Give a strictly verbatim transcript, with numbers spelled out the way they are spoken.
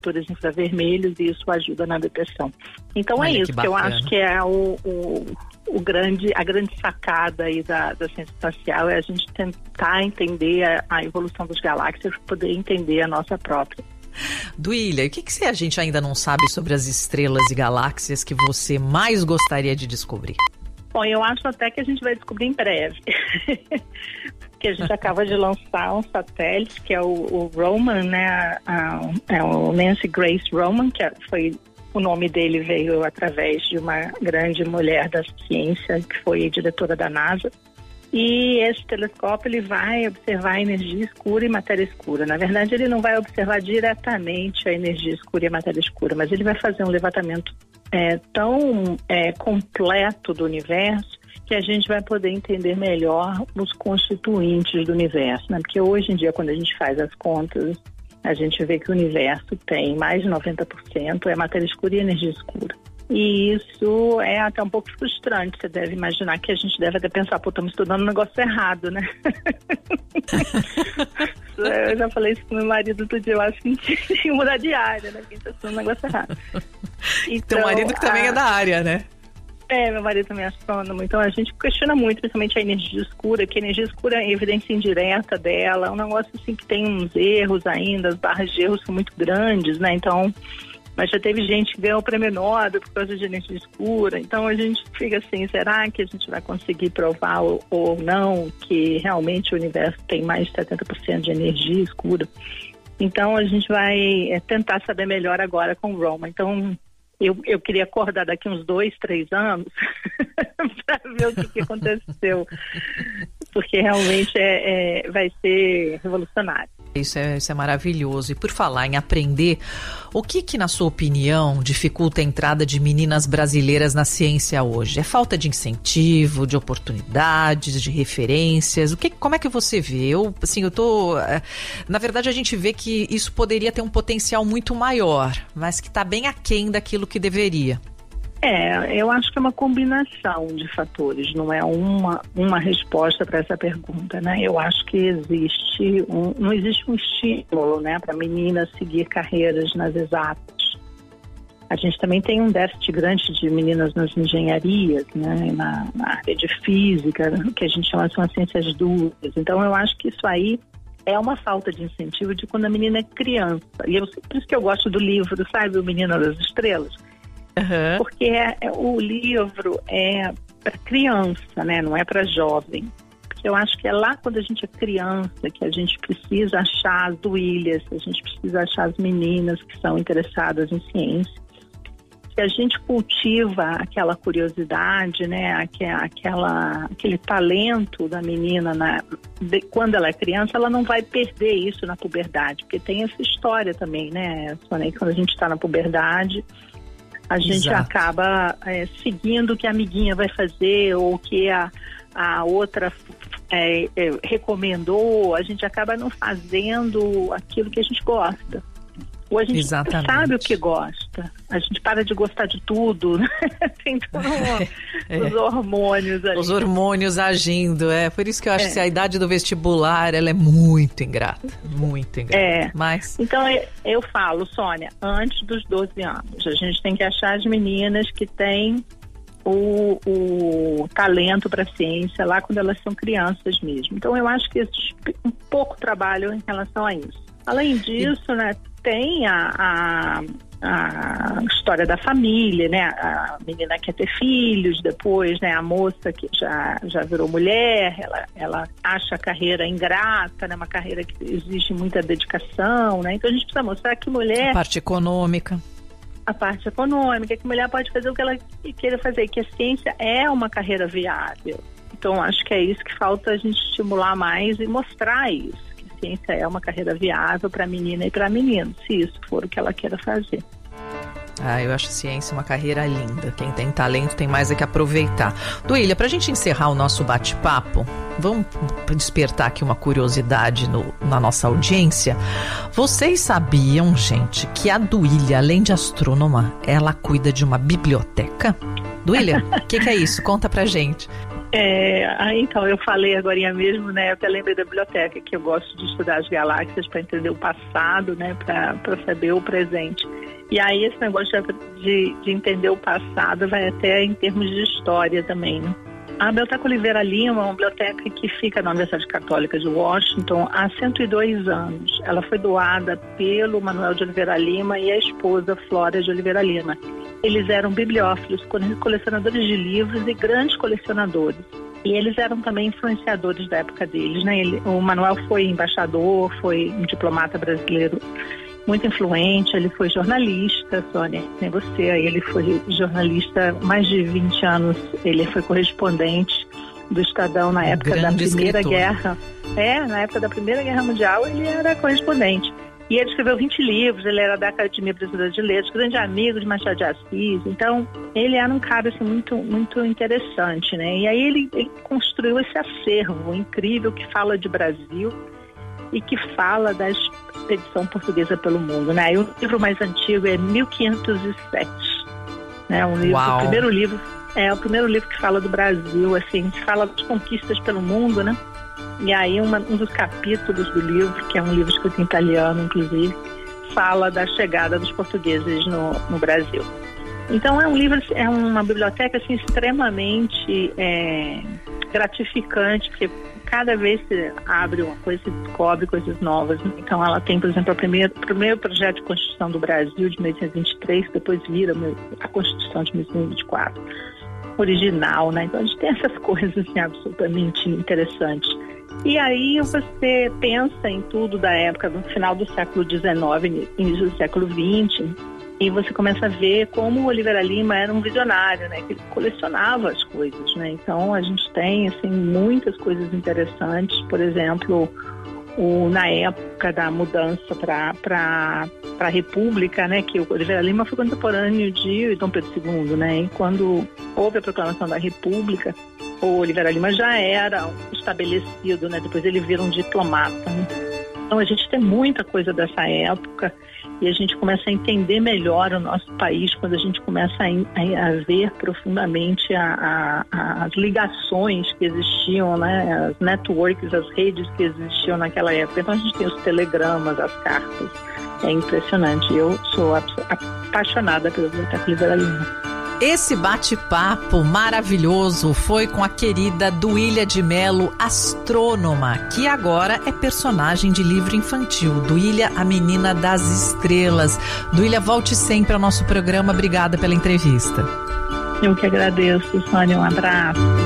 refletores infravermelhos e isso ajuda na detecção. Então Olha, é isso que, que eu acho que é o, o, o grande, a grande sacada aí da, da ciência espacial, é a gente tentar entender a, a evolução das galáxias para poder entender a nossa própria. Duília, o que, que a gente ainda não sabe sobre as estrelas e galáxias que você mais gostaria de descobrir? Bom, eu acho até que a gente vai descobrir em breve. Porque a gente acaba de lançar um satélite, que é o, o Roman, né? A, a, é o Nancy Grace Roman, que foi, o nome dele veio através de uma grande mulher da ciência, que foi diretora da NASA. E esse telescópio ele vai observar a energia escura e matéria escura. Na verdade, ele não vai observar diretamente a energia escura e a matéria escura, mas ele vai fazer um levantamento é, tão é, completo do universo que a gente vai poder entender melhor os constituintes do universo, né? Porque hoje em dia, quando a gente faz as contas, a gente vê que o universo tem mais de noventa por cento é matéria escura e energia escura. E isso é até um pouco frustrante. Você deve imaginar que a gente deve até pensar, pô, estamos estudando um negócio errado, né? Eu já falei isso com meu marido outro dia, eu acho que a gente tinha que mudar de área, né? Porque a gente está estudando um negócio errado. Então, Teu marido que também a... é da área, né? É, meu marido também é astrônomo, então a gente questiona muito, principalmente a energia escura, que a energia escura é evidência indireta dela, é um negócio assim que tem uns erros ainda, as barras de erros são muito grandes, né? Então... Mas já teve gente que ganhou o prêmio Nobel por causa de energia escura. Então a gente fica assim, será que a gente vai conseguir provar ou, ou não que realmente o universo tem mais de setenta por cento de energia escura? Então a gente vai é, tentar saber melhor agora com o Roman. Então eu, eu queria acordar daqui uns dois, três anos para ver o que, que aconteceu. Porque realmente é, é, vai ser revolucionário. Isso é, isso é maravilhoso. E por falar em aprender, o que que, na sua opinião, dificulta a entrada de meninas brasileiras na ciência hoje? É falta de incentivo, de oportunidades, de referências? O que, como é que você vê? Eu, assim, eu tô... Na verdade, a gente vê que isso poderia ter um potencial muito maior, mas que está bem aquém daquilo que deveria. É, eu acho que é uma combinação de fatores, não é uma, uma resposta para essa pergunta, né? Eu acho que existe um, não existe um estímulo, né, para a menina seguir carreiras nas exatas. A gente também tem um déficit grande de meninas nas engenharias, né, na, na área de física, que a gente chama de são as ciências duras. Então eu acho que isso aí é uma falta de incentivo de quando a menina é criança. E eu, por isso que eu gosto do livro, sabe, O Menino das Estrelas. Uhum. Porque é, é, o livro é para criança, né? Não é para jovem. Porque eu acho que é lá quando a gente é criança que a gente precisa achar as duílias, a gente precisa achar as meninas que são interessadas em ciência. Se a gente cultiva aquela curiosidade, né? Aquela, aquele talento da menina na, de, quando ela é criança, ela não vai perder isso na puberdade. Porque tem essa história também, né, Sônia? Quando a gente está na puberdade, a gente Exato. acaba é, seguindo o que a amiguinha vai fazer ou o que a, a outra é, é, recomendou. A gente acaba não fazendo aquilo que a gente gosta. Ou a gente Exatamente. sabe o que gosta. A gente para de gostar de tudo. Tem todos é, os hormônios ali. Os hormônios agindo. É por isso que eu acho é. que a idade do vestibular ela é muito ingrata. Muito ingrata. É. Mas... Então eu, eu falo, Sônia, antes dos doze anos, a gente tem que achar as meninas que têm o, o talento para a ciência lá quando elas são crianças mesmo. Então eu acho que existe um pouco trabalho em relação a isso. Além disso, e... né, tem a, a, a história da família, né? A menina quer ter filhos, depois, né? A moça que já, já virou mulher, ela, ela acha a carreira ingrata, né? Uma carreira que exige muita dedicação, né? Então a gente precisa mostrar que mulher... A parte econômica. A parte econômica, que mulher pode fazer o que ela queira fazer, que a ciência é uma carreira viável. Então acho que é isso que falta a gente estimular mais e mostrar isso. A ciência é uma carreira viável para a menina e para menino, se isso for o que ela queira fazer. Ah, eu acho a ciência uma carreira linda. Quem tem talento tem mais é que aproveitar. Duília, para a gente encerrar o nosso bate-papo, vamos despertar aqui uma curiosidade no, na nossa audiência. Vocês sabiam, gente, que a Duília, além de astrônoma, ela cuida de uma biblioteca? Duília, o que, que é isso? Conta pra gente. É, então, eu falei agora mesmo, né? Eu até lembrei da biblioteca, que eu gosto de estudar as galáxias para entender o passado, né? Para saber o presente. E aí esse negócio de, de entender o passado vai até em termos de história também, né? A Biblioteca Oliveira Lima é uma biblioteca que fica na Universidade Católica de Washington há cento e dois anos. Ela foi doada pelo Manuel de Oliveira Lima e a esposa Flora de Oliveira Lima. Eles eram bibliófilos, colecionadores de livros e grandes colecionadores. E eles eram também influenciadores da época deles, né? Ele, o Manuel foi embaixador, foi um diplomata brasileiro muito influente, ele foi jornalista, Sônia, nem você, aí ele foi jornalista mais de vinte anos, ele foi correspondente do Estadão na época da Primeira escritor. Guerra. É, na época da Primeira Guerra Mundial ele era correspondente. E ele escreveu vinte livros, ele era da Academia Brasileira de Letras, grande amigo de Machado de Assis, então ele era um cara assim, muito, muito interessante, né? E aí ele, ele construiu esse acervo incrível que fala de Brasil e que fala da expedição portuguesa pelo mundo, né? E o livro mais antigo é mil quinhentos e sete, né? Um livro, o primeiro livro é o primeiro livro que fala do Brasil, assim, que fala das conquistas pelo mundo, né? E aí uma, um dos capítulos do livro, que é um livro escrito em italiano, inclusive, fala da chegada dos portugueses no, no Brasil. Então é um livro, é uma biblioteca assim, extremamente é, gratificante, porque cada vez se abre uma coisa, se descobre coisas novas. Então ela tem, por exemplo, o primeiro, primeiro projeto de Constituição do Brasil de mil oitocentos e vinte e três, que depois vira a Constituição de mil oitocentos e vinte e quatro, original, né? Então a gente tem essas coisas assim, absolutamente interessantes. E aí você pensa em tudo da época, no final do século dezenove, início do século vinte, e você começa a ver como o Oliveira Lima era um visionário, né? Que ele colecionava as coisas, né? Então a gente tem assim, muitas coisas interessantes, por exemplo, o, na época da mudança para a República, né? Que o Oliveira Lima foi contemporâneo de Dom Pedro segundo, né? E quando houve a proclamação da República, o Oliveira Lima já era estabelecido, né? Depois ele vira um diplomata, né? Então a gente tem muita coisa dessa época e a gente começa a entender melhor o nosso país quando a gente começa a, a, a ver profundamente a, a, as ligações que existiam, né? As networks, as redes que existiam naquela época. Então a gente tem os telegramas, as cartas. É impressionante. Eu sou apaixonada pela Biblioteca Oliveira Lima. Esse bate-papo maravilhoso foi com a querida Duília de Mello, astrônoma, que agora é personagem de livro infantil. Duília, a menina das estrelas. Duília, volte sempre ao nosso programa. Obrigada pela entrevista. Eu que agradeço, Sônia. Um abraço.